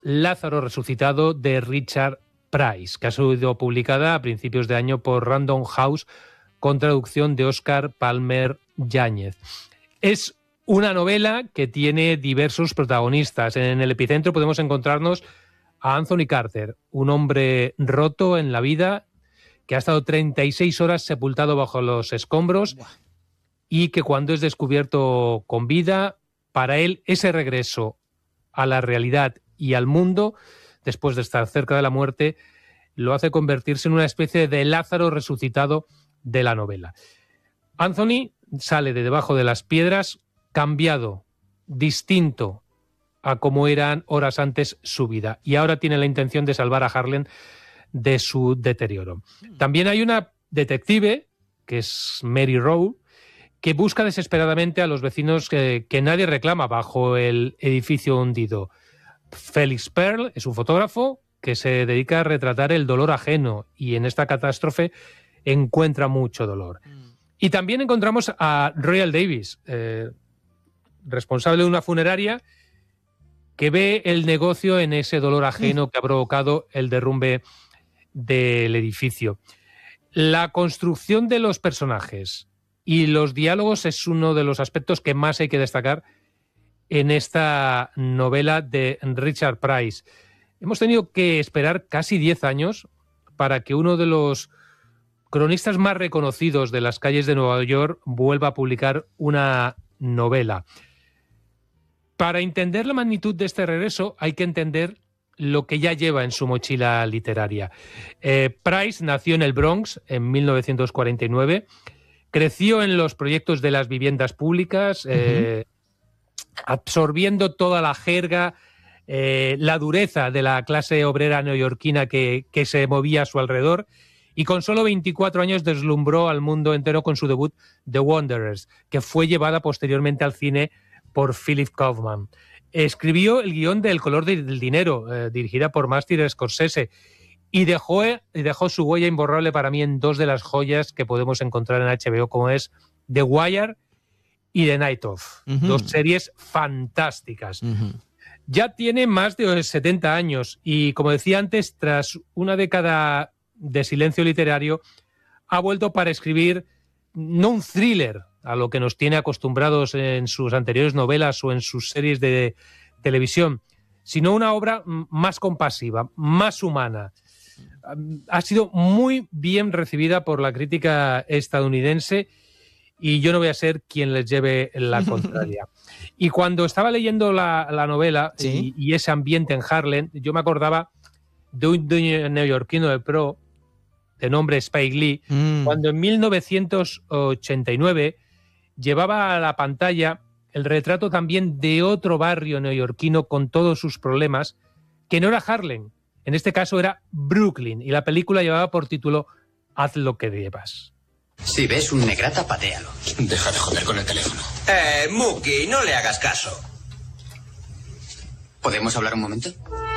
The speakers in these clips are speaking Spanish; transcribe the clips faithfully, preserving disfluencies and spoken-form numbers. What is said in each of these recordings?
Lázaro resucitado de Richard Price, que ha sido publicada a principios de año por Random House con traducción de Óscar Palmer Yáñez. Es una novela que tiene diversos protagonistas. En el epicentro podemos encontrarnos a Anthony Carter, un hombre roto en la vida que ha estado treinta y seis horas sepultado bajo los escombros y que cuando es descubierto con vida, para él ese regreso a la realidad y al mundo, después de estar cerca de la muerte, lo hace convertirse en una especie de Lázaro resucitado de la novela. Anthony sale de debajo de las piedras cambiado, distinto a como eran horas antes su vida, y ahora tiene la intención de salvar a Harlem de su deterioro. También hay una detective, que es Mary Rowe, que busca desesperadamente a los vecinos que, que nadie reclama bajo el edificio hundido. Felix Pearl es un fotógrafo que se dedica a retratar el dolor ajeno y en esta catástrofe encuentra mucho dolor. Y también encontramos a Royal Davis, eh, responsable de una funeraria que ve el negocio en ese dolor ajeno que ha provocado el derrumbe del edificio. La construcción de los personajes y los diálogos es uno de los aspectos que más hay que destacar en esta novela de Richard Price. Hemos tenido que esperar casi diez años para que uno de los cronistas más reconocidos de las calles de Nueva York vuelva a publicar una novela. Para entender la magnitud de este regreso hay que entender lo que ya lleva en su mochila literaria. Eh, Price nació en el Bronx en mil novecientos cuarenta y nueve, creció en los proyectos de las viviendas públicas, eh, uh-huh. absorbiendo toda la jerga, eh, la dureza de la clase obrera neoyorquina que, que se movía a su alrededor, y con solo veinticuatro años deslumbró al mundo entero con su debut The Wanderers, que fue llevada posteriormente al cine por Philip Kaufman. Escribió el guión de El color del dinero, eh, dirigida por Martin Scorsese, y dejó, y dejó su huella imborrable para mí en dos de las joyas que podemos encontrar en H B O, como es The Wire y The Night Of, uh-huh. dos series fantásticas. Uh-huh. Ya tiene más de setenta años y, como decía antes, tras una década de silencio literario, ha vuelto para escribir no un thriller, a lo que nos tiene acostumbrados en sus anteriores novelas o en sus series de televisión, sino una obra más compasiva, más humana. Ha sido muy bien recibida por la crítica estadounidense y yo no voy a ser quien les lleve la contraria. Y cuando estaba leyendo la, la novela, ¿sí?, y, y ese ambiente en Harlem, yo me acordaba de un dueño neoyorquino de pro, de nombre Spike Lee, mm. cuando en mil novecientos ochenta y nueve llevaba a la pantalla el retrato también de otro barrio neoyorquino con todos sus problemas, que no era Harlem, en este caso era Brooklyn, y la película llevaba por título Haz lo que debas. Si ves un negrata, patéalo. Deja de joder con el teléfono. Eh, Mookie, no le hagas caso. ¿Podemos hablar un momento?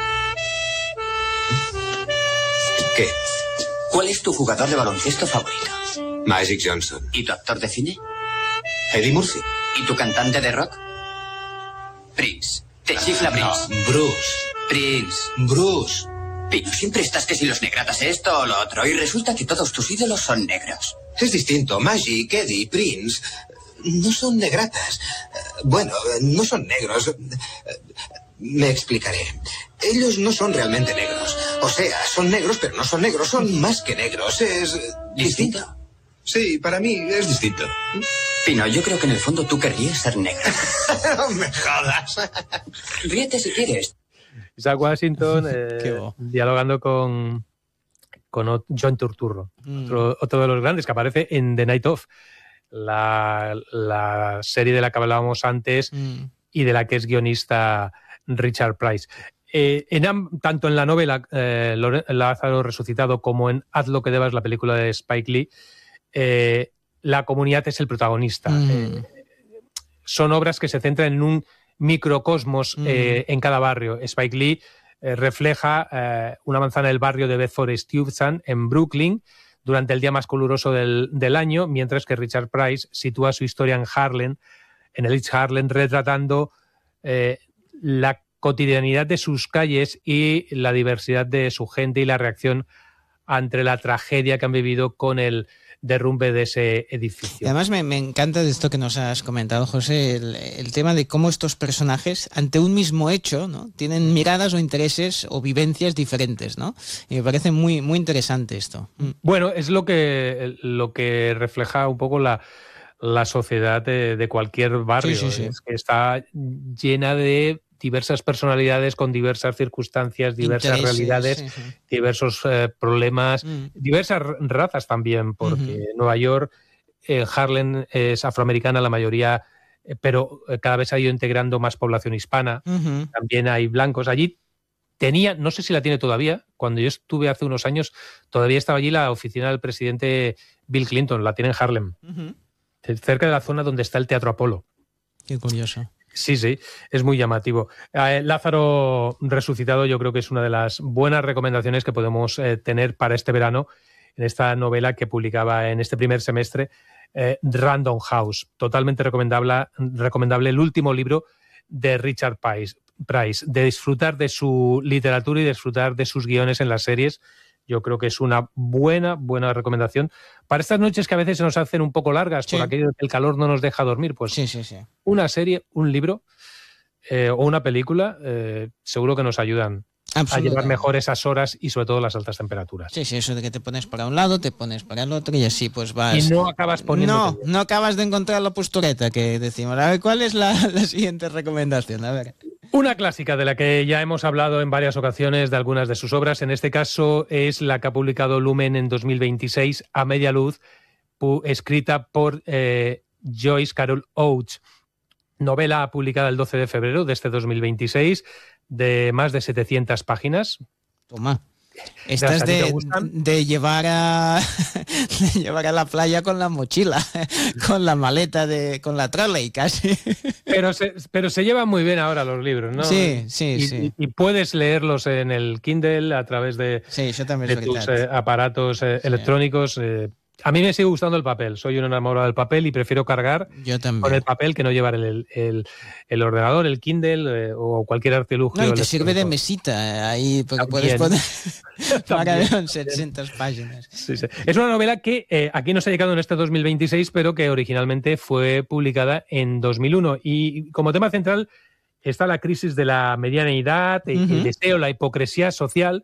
¿Qué? ¿Cuál es tu jugador de baloncesto favorito? Magic Johnson. ¿Y tu actor de cine? Eddie Murphy. ¿Y tu cantante de rock? Prince. ¿Te chifla Prince? No, Bruce. Prince. Bruce. Pino, siempre estás que si los negratas esto o lo otro, y resulta que todos tus ídolos son negros. Es distinto. Magic, Eddie, Prince no son negratas. Bueno, no son negros. Me explicaré. Ellos no son realmente negros. O sea, son negros, pero no son negros. Son más que negros. Es distinto. ¿Distinto? Sí, para mí es distinto. Pino, yo creo que en el fondo tú querrías ser negro. No me jodas. Ríete si quieres. Isaac Washington eh, dialogando con, con John Turturro, mm. otro, otro de los grandes que aparece en The Night Of, la, la serie de la que hablábamos antes mm. y de la que es guionista Richard Price. Eh, en, tanto en la novela eh, Lázaro resucitado como en Haz lo que debas, la película de Spike Lee, eh, la comunidad es el protagonista. Mm. Eh, son obras que se centran en un microcosmos mm. eh, en cada barrio. Spike Lee eh, refleja eh, una manzana del barrio de Bedford-Stuyvesant en Brooklyn durante el día más caluroso del, del año, mientras que Richard Price sitúa su historia en Harlem, en el East Harlem, retratando eh, la cotidianidad de sus calles y la diversidad de su gente y la reacción ante la tragedia que han vivido con el derrumbe de ese edificio. Y además me, me encanta de esto que nos has comentado, José, el, el tema de cómo estos personajes, ante un mismo hecho, ¿no?, tienen miradas o intereses o vivencias diferentes, ¿no? Y me parece muy, muy interesante esto. Bueno, es lo que, lo que refleja un poco la, la sociedad de, de cualquier barrio. Sí, sí, sí. Es que está llena de diversas personalidades con diversas circunstancias, diversas Intereses, realidades, sí, sí. diversos eh, problemas, mm. diversas razas también, porque uh-huh. Nueva York, eh, Harlem es afroamericana la mayoría, eh, pero cada vez ha ido integrando más población hispana, uh-huh. también hay blancos. Allí tenía, no sé si la tiene todavía, cuando yo estuve hace unos años, todavía estaba allí la oficina del presidente Bill Clinton, la tiene en Harlem, uh-huh. cerca de la zona donde está el Teatro Apolo. Qué curioso. Sí, sí, es muy llamativo. Eh, Lázaro Resucitado yo creo que es una de las buenas recomendaciones que podemos eh, tener para este verano en esta novela que publicaba en este primer semestre eh, Random House. Totalmente recomendable, recomendable el último libro de Richard Price, Price, de disfrutar de su literatura y disfrutar de sus guiones en las series. Yo creo que es una buena, buena recomendación. Para estas noches que a veces se nos hacen un poco largas, sí. por aquello que el calor no nos deja dormir, pues sí, sí, sí. una serie, un libro eh, o una película eh, seguro que nos ayudan a llevar mejor esas horas y sobre todo las altas temperaturas. Sí, sí, eso de que te pones para un lado, te pones para el otro y así pues vas... Y no acabas poniendo... No, no acabas de encontrar la postureta que decimos. A ver, ¿cuál es la, la siguiente recomendación? A ver... Una clásica de la que ya hemos hablado en varias ocasiones de algunas de sus obras. En este caso es la que ha publicado Lumen en dos mil veintiséis, A Media Luz, escrita por eh, Joyce Carol Oates. Novela publicada el doce de febrero de este dos mil veintiséis, de más de setecientas páginas. Toma. Estás de, de, llevar a, de llevar a la playa con la mochila, con la maleta, de, con la trolley casi. Pero se, pero se llevan muy bien ahora los libros, ¿no? Sí, sí, y, sí. Y, y puedes leerlos en el Kindle a través de, sí, yo también de tus eh, aparatos eh, sí. electrónicos. Eh, A mí me sigue gustando el papel, soy un enamorado del papel y prefiero cargar Yo también. con el papel que no llevar el, el, el ordenador, el Kindle eh, o cualquier artilugio. No, y te sirve de mesita ahí, porque puedes poner para setecientas páginas. Sí, sí. Es una novela que eh, aquí nos ha llegado en este dos mil veintiséis, pero que originalmente fue publicada en dos mil uno. Y como tema central está la crisis de la mediana edad, uh-huh. el deseo, la hipocresía social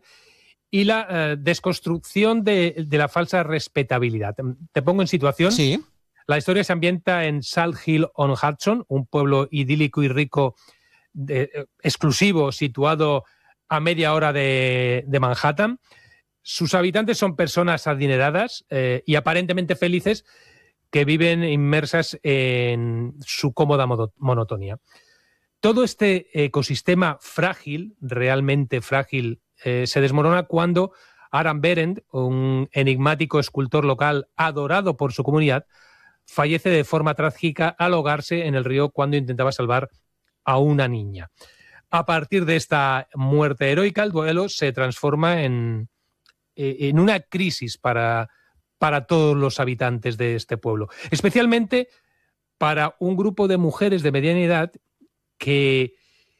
y la eh, desconstrucción de, de la falsa respetabilidad. Te pongo en situación. Sí. La historia se ambienta en Salt Hill on Hudson, un pueblo idílico y rico, de, eh, exclusivo, situado a media hora de, de Manhattan. Sus habitantes son personas adineradas eh, y aparentemente felices que viven inmersas en su cómoda monotonía. Todo este ecosistema frágil, realmente frágil, Eh, se desmorona cuando Aram Berend, un enigmático escultor local adorado por su comunidad, fallece de forma trágica al ahogarse en el río cuando intentaba salvar a una niña. A partir de esta muerte heroica, el duelo se transforma en, en una crisis para, para todos los habitantes de este pueblo, especialmente para un grupo de mujeres de mediana edad que...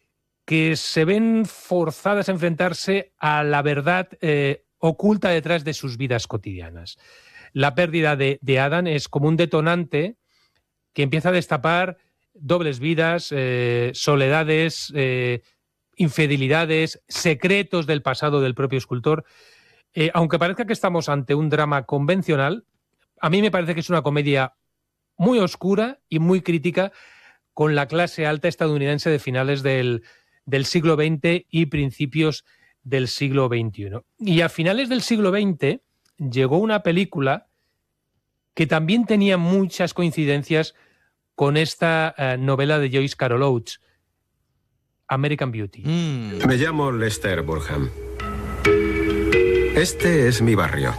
que se ven forzadas a enfrentarse a la verdad eh, oculta detrás de sus vidas cotidianas. La pérdida de, de Adam es como un detonante que empieza a destapar dobles vidas, eh, soledades, eh, infidelidades, secretos del pasado del propio escultor. Eh, aunque parezca que estamos ante un drama convencional, a mí me parece que es una comedia muy oscura y muy crítica con la clase alta estadounidense de finales del del siglo veinte y principios del siglo veintiuno. Y a finales del siglo veinte llegó una película que también tenía muchas coincidencias con esta eh, novela de Joyce Carol Oates, American Beauty. Mm. Me llamo Lester Burham. Este es mi barrio.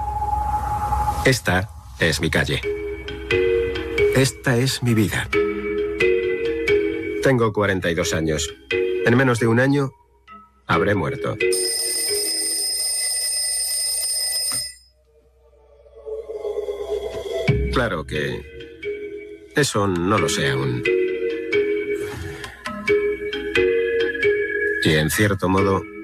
Esta es mi calle. Esta es mi vida. Tengo cuarenta y dos años. En menos de un año, habré muerto. Claro que eso no lo sé aún. Y en cierto modo,